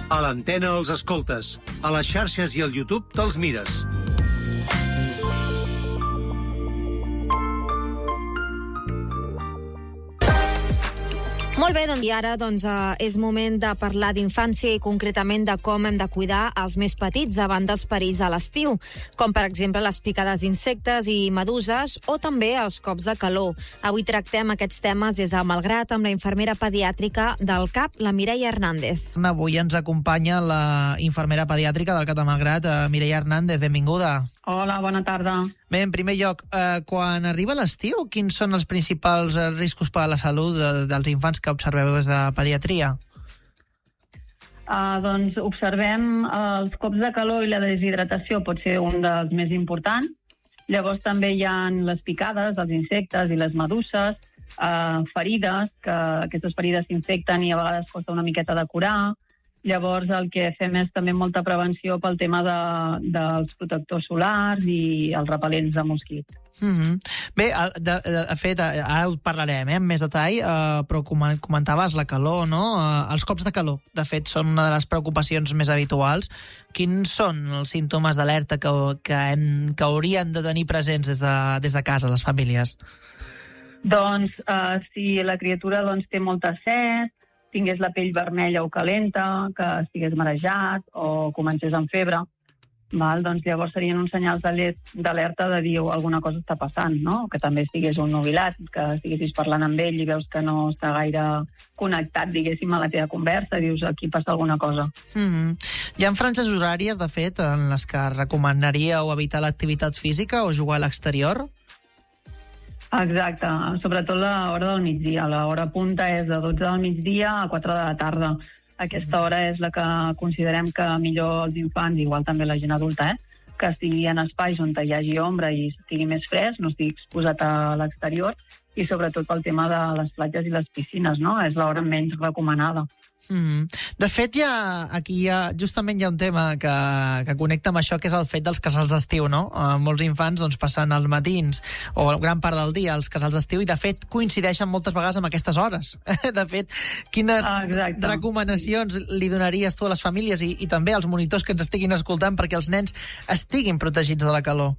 A l'antena els escoltes, a les xarxes i al YouTube te'ls mires. Molt bé, i ara és moment de parlar d'infància i concretament de com hem de cuidar els més petits davant dels perills a l'estiu, com per exemple les picades d'insectes i meduses o també els cops de calor. Avui tractem aquests temes des de Malgrat amb la infermera pediàtrica del CAP, la Mireia Hernández. Avui ens acompanya la infermera pediàtrica del CAP de Malgrat, Mireia Hernández, benvinguda. Hola, bona tarda. Bé, en primer lloc, quan arriba l'estiu, quins són els principals riscos per a la salut dels infants que observeu des de pediatria? Doncs observem els cops de calor i la deshidratació pot ser un dels més importants. Llavors també hi ha les picades, els insectes i les meduses, ferides, que aquestes ferides s'infecten i a vegades costa una miqueta de curar. Llavors el que fem és també molta prevenció pel tema dels protectors solars i els repel·lents de mosquit. Bé, de fet, ara ho parlarem amb més detall, però comentaves la calor, no? Els cops de calor, de fet, són una de les preocupacions més habituals. Quins són els símptomes d'alerta que haurien de tenir presents des de casa, les famílies? Doncs si la criatura té molta set, tingués la pell vermella o calenta, que estigués marejat o comencés amb febre, doncs llavors serien uns senyals d'alerta de dir alguna cosa està passant, no? Que també estigués un nubilat, que estiguessis parlant amb ell i veus que no està gaire connectat, diguéssim, a la teva conversa, dius aquí passa alguna cosa. Hi ha franges horàries, de fet, en les que recomanaríeu evitar l'activitat física o jugar a l'exterior? Exacte, sobretot l'hora del migdia. L'hora punta és de 12 del migdia a 4 de la tarda. Aquesta hora és la que considerem que millor els infants, igual també la gent adulta, que estigui en espais on hi hagi ombra i estigui més fresc, no estigui exposat a l'exterior, i sobretot pel tema de les platges i les piscines, no? És l'hora menys recomanada. De fet, justament hi ha un tema que connecta amb això, que és el fet dels casals d'estiu, no? Molts infants passen els matins o gran part del dia als casals d'estiu i, de fet, coincideixen moltes vegades amb aquestes hores. De fet, quines recomanacions li donaries tu a les famílies i també als monitors que ens estiguin escoltant perquè els nens estiguin protegits de la calor?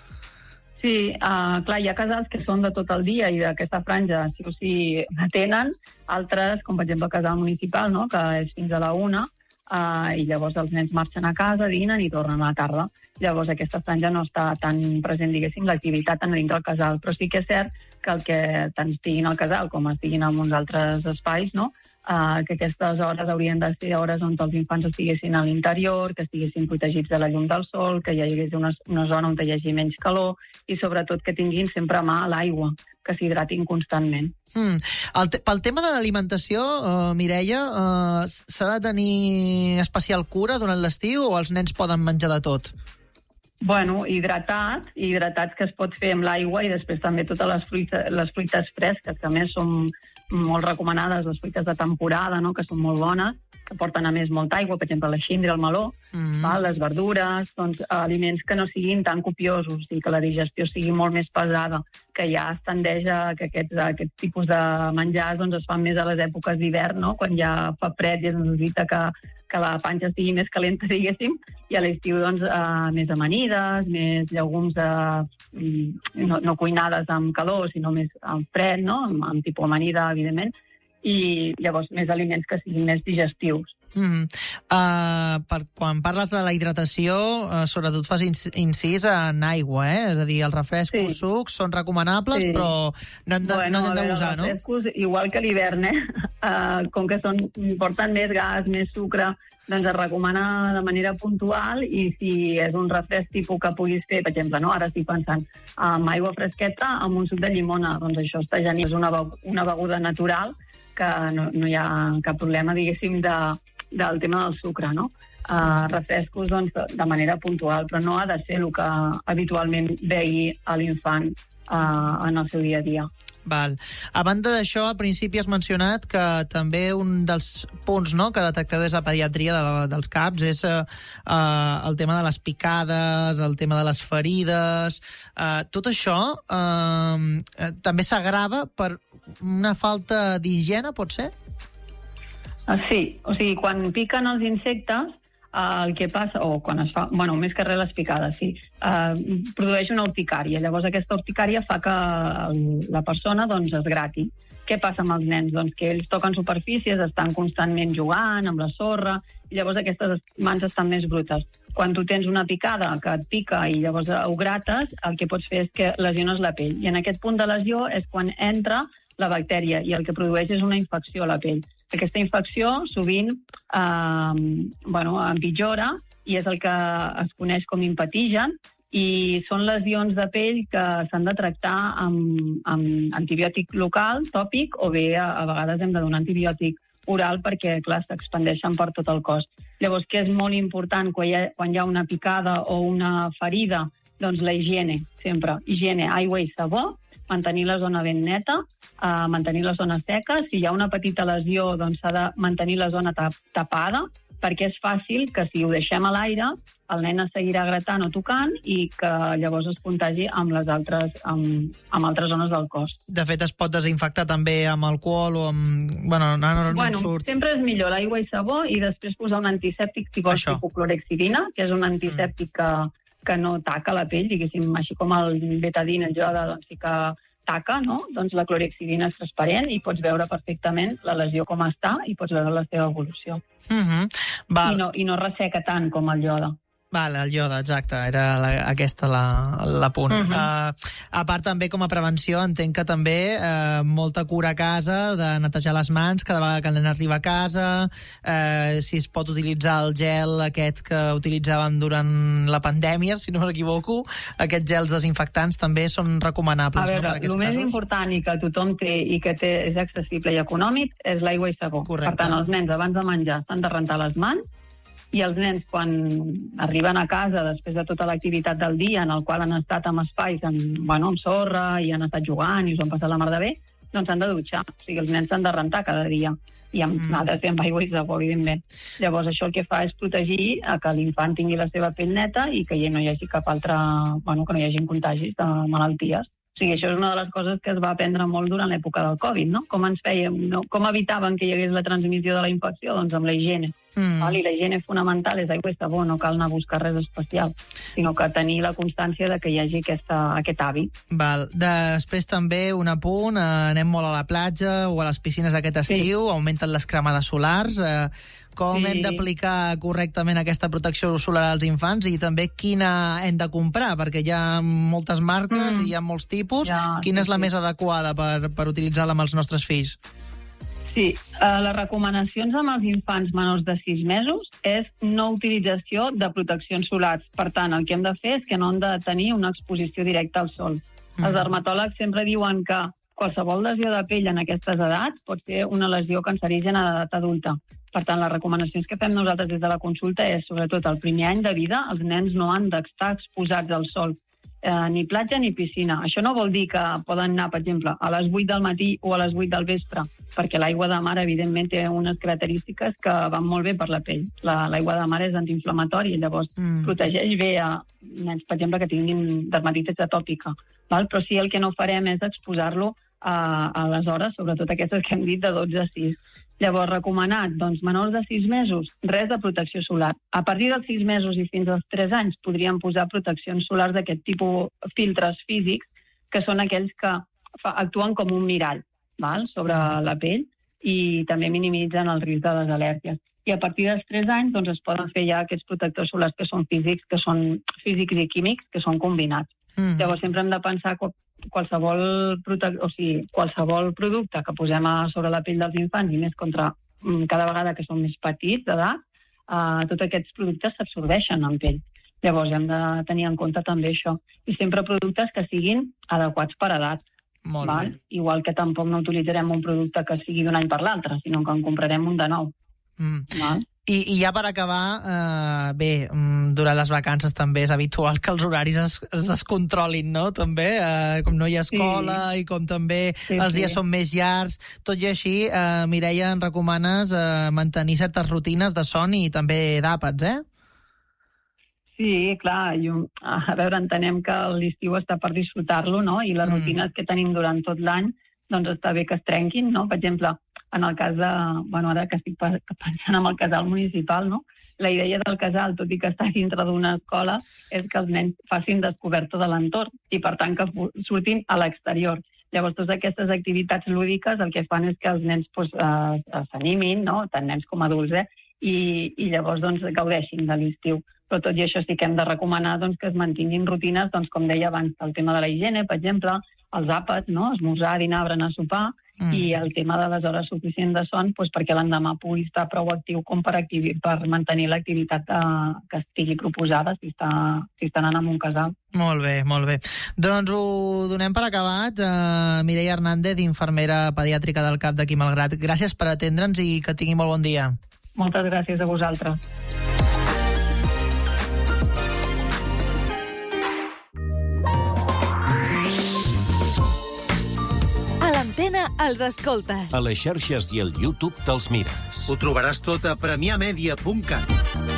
Sí, clar, hi ha casals que són de tot el dia i d'aquesta franja sí o sí tenen, altres, com per exemple el casal municipal, no?, que és fins a la 1, i llavors els nens marxen a casa, dinen i tornen a la tarda. Llavors aquesta franja no està tan present, diguéssim, l'activitat en dintre del casal, però sí que és cert que el que tant estiguin al casal com estiguin en uns altres espais, no?, que aquestes hores haurien de ser hores on els infants estiguessin a l'interior, que estiguessin protegits de la llum del sol, que hi hagués una zona on hi hagi menys calor i sobretot que tinguin sempre a mà l'aigua, que s'hidratin constantment. Pel tema de l'alimentació, Mireia, s'ha de tenir especial cura durant l'estiu o els nens poden menjar de tot? Bueno, hidratats que es pot fer amb l'aigua i després també totes les fruites fresques, que a més són molt recomanades, les fruites de temporada, no?, que són molt bones, que porten a més molta aigua, per exemple la xíndria, el meló, les verdures, aliments que no siguin tan copiosos i que la digestió sigui molt més pesada, que ja es tendeix a que aquest tipus de menjars es fan més a les èpoques d'hivern, no?, quan ja fa fred i es necessita que la panxa estigui més calenta, diguéssim, i a l'estiu més amanides, més llegums no cuinades amb calor, sinó més amb fred, no?, amb tipus amanida, evidentment, i llavors més aliments que siguin més digestius. Quan parles de la hidratació, sobretot fas incís en aigua, és a dir, els refrescos, sucs són recomanables, però no hem d'abusar, no? Els refrescos, igual que l'hivern, com que porten més gas, més sucre, doncs es recomana de manera puntual i si és un refresc tipus que puguis fer, per exemple, no? Ara estic pensant amb aigua fresqueta amb un suc de llimona, doncs això està genial, és una beguda natural que no hi ha cap problema, diguéssim, del tema del sucre, no? Refrescos, doncs, de manera puntual, però no ha de ser el que habitualment vegi a l'infant en el seu dia a dia. Val. A banda d'això, al principi has mencionat que també un dels punts, no?, que detecteu des de pediatria dels CAPs és el tema de les picades, el tema de les ferides. Tot això també s'agrava per una falta d'higiene, pot ser? Sí, o sigui, quan piquen els insectes, el que passa, o quan es fa, bueno, més que res les picades, sí, produeix una urticària. Llavors aquesta urticària fa que la persona doncs, es grati. Què passa amb els nens? Doncs que ells toquen superfícies, estan constantment jugant amb la sorra, i llavors aquestes mans estan més brutes. Quan tu tens una picada que et pica i llavors ho grates, el que pots fer és que lesiones la pell. I en aquest punt de lesió és quan entra la bactèria i el que produeix és una infecció a la pell. Aquesta infecció sovint empitjora i és el que es coneix com impetigen, i són lesions de pell que s'han de tractar amb antibiòtic local, tòpic, o bé a vegades hem de donar antibiòtic oral perquè, clar, s'expandeixen per tot el cos. Llavors, què és molt important quan hi ha una picada o una ferida? Doncs la higiene, sempre. Higiene, aigua i sabó, mantenir la zona ben neta, mantenir la zona seca. Si hi ha una petita lesió, doncs s'ha de mantenir la zona tapada, perquè és fàcil que si ho deixem a l'aire, el nen es seguirà gratant o tocant i que llavors es contagi amb les altres zones del cos. De fet, es pot desinfectar també amb alcohol o amb... no surt. Sempre és millor l'aigua i sabó i després posar un antisèptic tipus clorhexidina, que és un antisèptic que no taca la pell, diguéssim, així com el betadine, el jode, doncs sí que taca, no? Doncs la clorhexidina és transparent i pots veure perfectament la lesió com està i pots veure la seva evolució. I no resseca tant com el jode. El iode, exacte, era aquesta la punt. A part, també, com a prevenció, entenc que també molta cura a casa, de netejar les mans cada vegada que el nen arriba a casa, si es pot utilitzar el gel aquest que utilitzàvem durant la pandèmia, si no m'equivoco, aquests gels desinfectants també són recomanables. A veure, el més important i que tothom té i que és accessible i econòmic és l'aigua i sabó. Correcte. Per tant, els nens abans de menjar s'han de rentar les mans, i els nens, quan arriben a casa després de tota l'activitat del dia en el qual han estat en espais amb sorra i han estat jugant i s'ho han passat la mar de bé, doncs s'han de dutxar. O sigui, els nens s'han de rentar cada dia i ha de ser amb aigua i sabó, evidentment. Llavors, això el que fa és protegir que l'infant tingui la seva pell neta i que no hi hagi cap altre... que no hi hagi contagis de malalties. O sigui, això és una de les coses que es va aprendre molt durant l'època del Covid, no? Com ens fèiem, com evitàvem que hi hagués la transmissió de la infecció? Doncs amb la higiene. I la higiene fonamental és aigua i sabó, no cal anar a buscar res especial, sinó que tenir la constància de que hi hagi aquest hàbit. Després també un apunt, anem molt a la platja o a les piscines aquest estiu, augmenten les cremades solars, com hem d'aplicar correctament aquesta protecció solar als infants i també quina hem de comprar, perquè hi ha moltes marques i hi ha molts tipus. Quina és la més adequada per utilitzar-la amb els nostres fills? Sí, les recomanacions amb els infants menors de 6 mesos és no utilització de proteccions solars. Per tant, el que hem de fer és que no han de tenir una exposició directa al sol. Els dermatòlegs sempre diuen que qualsevol lesió de pell en aquestes edats pot ser una lesió cancerígena d'edat adulta. Per tant, les recomanacions que fem nosaltres des de la consulta és, sobretot, el primer any de vida, els nens no han d'estar exposats al sol, ni platja ni piscina. Això no vol dir que poden anar, per exemple, a les 8 del matí o a les 8 del vespre, perquè l'aigua de mar, evidentment, té unes característiques que van molt bé per la pell. L'aigua de mar és antiinflamatori, llavors protegeix bé a nens, per exemple, que tinguin dermatitis atòpica. Però sí, el que no farem és exposar-lo a les hores, sobretot aquestes que hem dit de 12 a 6. Llavors, recomanat, doncs, menors de 6 mesos, res de protecció solar. A partir dels 6 mesos i fins als 3 anys podríem posar proteccions solars d'aquest tipus, filtres físics, que són aquells que actuen com un mirall sobre la pell i també minimitzen el risc de les al·lèrgies. I a partir dels 3 anys doncs, es poden fer ja aquests protectors solars que són físics, que són físics i químics, que són combinats. Llavors, sempre hem de pensar que qualsevol producte que posem sobre la pell dels infants, i més cada vegada que són més petits d'edat, tots aquests productes s'absorbeixen en pell. Llavors hem de tenir en compte també això. I sempre productes que siguin adequats per edat. Igual que tampoc no utilitzarem un producte que sigui d'un any per l'altre, sinó que en comprarem un de nou. I ja per acabar, durant les vacances també és habitual que els horaris es controlin, no? També, com no hi ha escola i com també els dies són més llargs. Tot i així, Mireia, ens recomanes mantenir certes rutines de son i també d'àpats, Sí, clar. A veure, entenem que l'estiu està per disfrutar-lo, no? I les rutines que tenim durant tot l'any, doncs està bé que es trenquin, no? Per exemple, en el cas de... ara que estic pensant en el casal municipal, no? La idea del casal, tot i que està dintre d'una escola, és que els nens facin descoberta de l'entorn i, per tant, que surtin a l'exterior. Llavors, totes aquestes activitats lúdiques el que fan és que els nens s'animin, no? Tant nens com adults, i llavors gaudeixin de l'estiu. Però tot i això sí que hem de recomanar que es mantinguin rutines, com deia abans, el tema de la higiene, per exemple, els àpats, no? Esmorzar, dinar, berenar, sopar, i el tema de les hores suficients de son perquè l'endemà pugui estar prou actiu com per mantenir l'activitat que estigui proposada si està anant a un casal. Molt bé, molt bé. Doncs ho donem per acabat. Mireia Hernández, infermera pediàtrica del CAP d'aquí Malgrat. Gràcies per atendre'ns i que tingui molt bon dia. Moltes gràcies a vosaltres. L'Antena els escoltes. A les xarxes i al YouTube te'ls mires. Ho trobaràs tot a premiamedia.cat.